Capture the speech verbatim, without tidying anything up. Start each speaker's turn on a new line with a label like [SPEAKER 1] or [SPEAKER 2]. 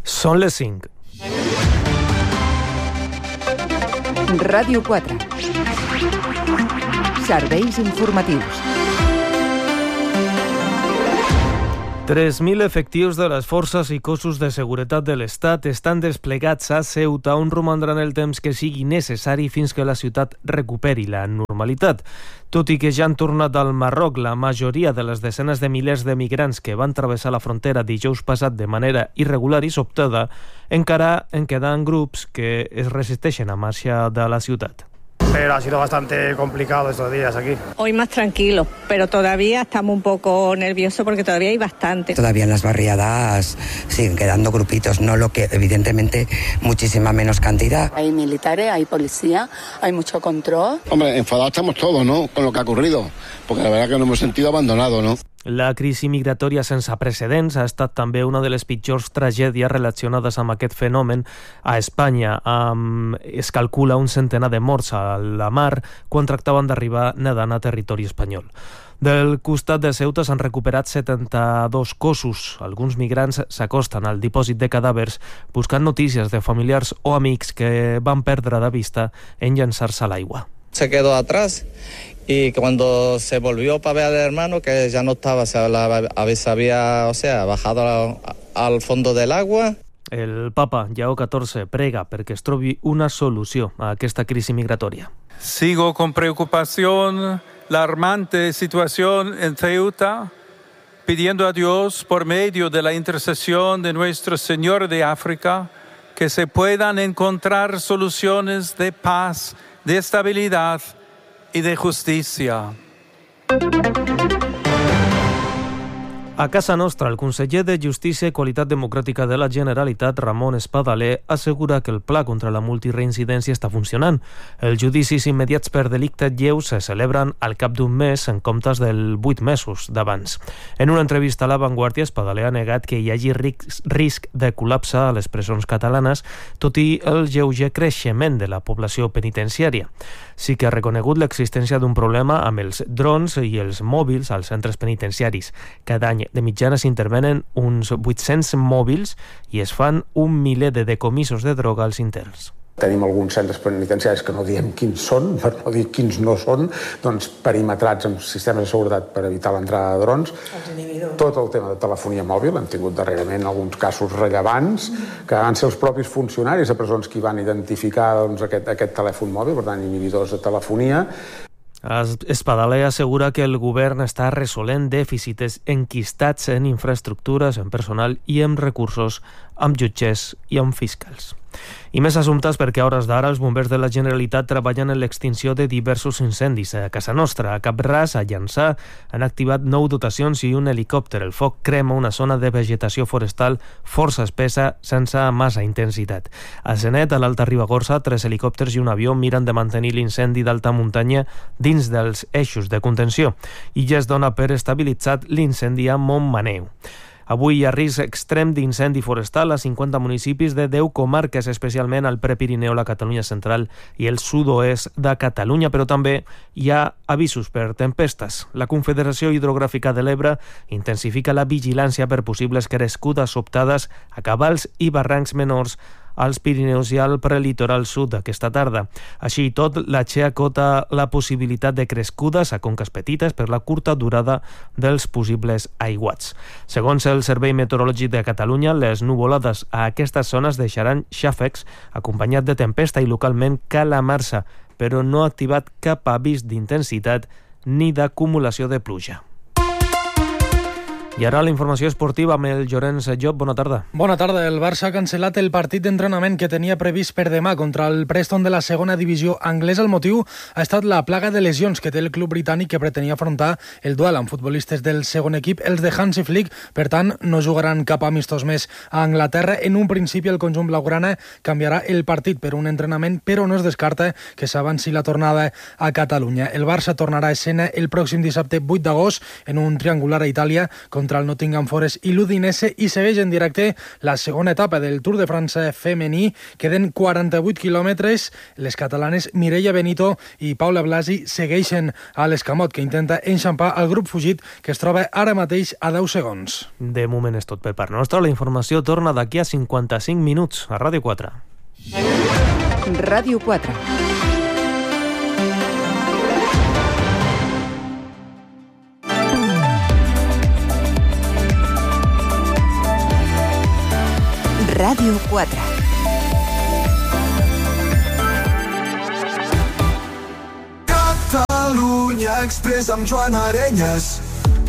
[SPEAKER 1] Són les cinc.
[SPEAKER 2] Ràdio quatre. Serveis informatius.
[SPEAKER 1] tres mil efectius de les forces i cossos de seguretat de l'Estat estan desplegats a Ceuta, on romandran el temps que sigui necessari fins que la ciutat recuperi la normalitat. Tot i que ja han tornat al Marroc, la majoria de les desenes de milers de migrants que van travessar la frontera dijous passat de manera irregular i sobtada, encara en queden grups que es resisteixen a marxar de la ciutat.
[SPEAKER 3] Pero ha sido bastante complicado estos días aquí.
[SPEAKER 4] Hoy más tranquilo, pero todavía estamos un poco nerviosos porque todavía hay bastante.
[SPEAKER 5] Todavía en las barriadas siguen quedando grupitos, no lo que evidentemente muchísima menos cantidad.
[SPEAKER 6] Hay militares, hay policía, hay mucho control.
[SPEAKER 7] Hombre, enfadados estamos todos, ¿no?, con lo que ha ocurrido, porque la verdad que nos hemos sentido abandonados, ¿no?
[SPEAKER 1] La crisi migratòria sense precedents ha estat també una de les pitjors tragèdies relacionades amb aquest fenomen a Espanya. Um, es calcula un centenar de morts a la mar quan tractaven d'arribar nedant a territori espanyol. Del costat de Ceuta s'han recuperat setanta-dos cossos. Alguns migrants s'acosten al dipòsit de cadàvers buscant notícies de familiars o amics que van perdre de vista en llançar-se a l'aigua.
[SPEAKER 8] Se quedó atrás y cuando se volvió para ver al hermano, que ya no estaba, se había, o sea, bajado al, al fondo del agua.
[SPEAKER 1] El papa Lleó catorze prega perquè es trobi una solució a aquesta crisi migratòria.
[SPEAKER 9] Sigo con preocupación la alarmante situación en Ceuta, pidiendo a Dios, por medio de la intercesión de Nuestro Señor de África, que se puedan encontrar soluciones de paz, de estabilidad y de justicia. A casa nostra, el conseller de Justícia i Qualitat Democràtica de la Generalitat, Ramon Espadaler, assegura que el pla contra la multireincidència està funcionant. Els judicis immediats per delicte lleu se celebren al cap d'un mes en comptes dels vuit mesos d'abans. En una entrevista a La Vanguardia, Espadaler ha negat que hi hagi risc de col·lapse a les presons catalanes, tot i el lleuger creixement de la població penitenciària. Sí que ha reconegut l'existència d'un problema amb els drons i els mòbils als centres penitenciaris. Cada any de mitjana s'intervenen uns vuit-cents mòbils i es fan un miler de decomisos de droga als interns.
[SPEAKER 10] Tenim alguns centres penitenciaris que no diem quins són, per no dir quins no són, doncs perimetrats amb sistemes de seguretat per evitar l'entrada de drons. Tot el tema de telefonia mòbil, hem tingut darrerament alguns casos rellevants, que van ser els propis funcionaris de presons qui van identificar doncs, aquest, aquest telèfon mòbil, per tant, inhibidors de telefonia.
[SPEAKER 1] Espadaler assegura que el govern està resolent dèficits enquistats en infraestructures, en personal i en recursos, amb jutges i amb fiscals. I més assumptes perquè a hores d'ara els bombers de la Generalitat treballen en l'extinció de diversos incendis a casa nostra. A Cap Ras, a Llançà, han activat nou dotacions i un helicòpter. El foc crema una zona de vegetació forestal força espessa sense massa intensitat. A Senet, a l'Alta Ribagorça, tres helicòpters i un avió miren de mantenir l'incendi d'alta muntanya dins dels eixos de contenció i ja es dona per estabilitzat l'incendi a Montmaneu. Avui hi ha risc extrem d'incendi forestal a cinquanta municipis de deu comarques, especialment al Prepirineu, la Catalunya central i el sud-oest de Catalunya, però també hi ha avisos per tempestes. La Confederació Hidrogràfica de l'Ebre intensifica la vigilància per possibles crescudes sobtades a cabals i barrancs menors als Pirineus i al prelitoral sud aquesta tarda. Així i tot, la Che acota la possibilitat de crescudes a conques petites per la curta durada dels possibles aiguats. Segons el Servei Meteorològic de Catalunya, les nuvolades a aquestes zones deixaran xàfecs acompanyat de tempesta i localment calamarsa, però no ha activat cap avís d'intensitat ni d'acumulació de pluja. I ara la informació esportiva amb el Llorenç Llop. Bona tarda.
[SPEAKER 11] Bona tarda. El Barça ha cancel·lat el partit d'entrenament que tenia previst per demà contra el Preston de la segona divisió anglesa. El motiu ha estat la plaga de lesions que té el club britànic, que pretenia afrontar el duel amb futbolistes del segon equip, els de Hansi Flick. Per tant, no jugaran cap amistós més a Anglaterra. En un principi, el conjunt blaugrana canviarà el partit per un entrenament, però no es descarta que s'avanci la tornada a Catalunya. El Barça tornarà a escena el pròxim dissabte vuit d'agost en un triangular a Itàlia contra contra el Nottingham Forest i l'Udinese, i segueix en directe la segona etapa del Tour de France femení. Queden quaranta-vuit quilòmetres. Les catalanes Mireia Benito i Paula Blasi segueixen a l'escamot, que intenta enxampar el grup fugit, que es troba ara mateix a deu segons.
[SPEAKER 1] De moment és tot per part nostra. La informació torna d'aquí a cinquanta-cinc minuts a Ràdio quatre.
[SPEAKER 2] Ràdio quatre. Ràdio quatre.
[SPEAKER 12] Catalunya Express amb Joan Arenyes.